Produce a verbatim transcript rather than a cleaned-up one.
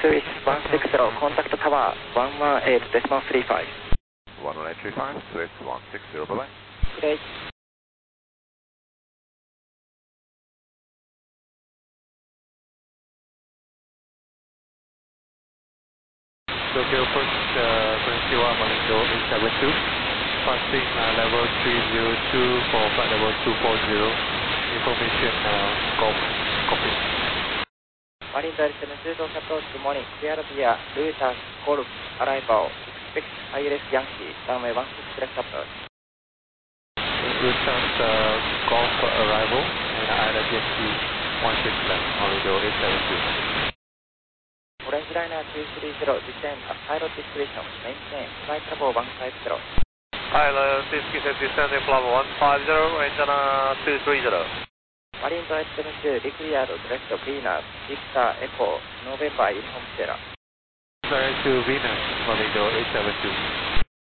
Swiss one six zero, contact tower one one eight decimal three five. one one eight three five, Swiss one six zero, bye bye. Great. Tokyo First, uh, Konnichiwa, Malindo eight seven two, passing uh, level three zero two for flight level two four zero, information uh, golf, copy. Malindo eight seven two, Dosa approach, good morning, clear via Lutas Golf, arrival, expect I L S Yankee, runway one six direct approach. Lufthansa uh, golf arrival, and I L S Yankee one six left, Malindo eight seven two. Orange Liner two three zero, descend at pilot discretion, maintain flight level one five zero. Pilot discretion, descending from one five zero, antenna two three zero. Malindo eight seven two, declared direct Venus, Victor Echo, November Uniform Sierra. Direct to Venus, Malindo eight seven two.